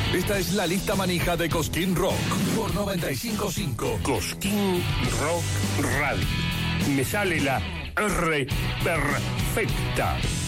Esta es la lista manija de Cosquín Rock por 95.5. Cosquín Rock Radio. Me sale la R perfecta.